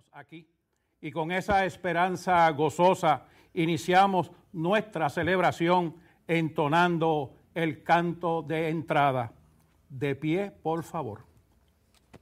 estamos aquí y con esa esperanza gozosa iniciamos nuestra celebración entonando el canto de entrada. De pie, por favor.